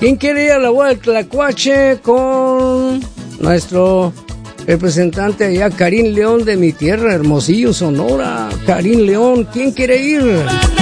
¿Quién quiere ir a la boda del Tlacuache con nuestro representante allá, Karim León, de mi tierra, Hermosillo, Sonora? Karim León, ¿quién quiere ir?